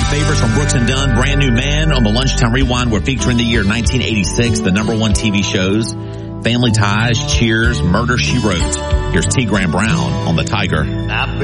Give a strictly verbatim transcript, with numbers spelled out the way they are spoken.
favorites from Brooks and Dunn. Brand New Man on the Lunchtime Rewind. We're featuring the year nineteen eighty-six, the number one T V shows, Family Ties, Cheers, Murder, She Wrote. Here's T. Graham Brown on the Tiger.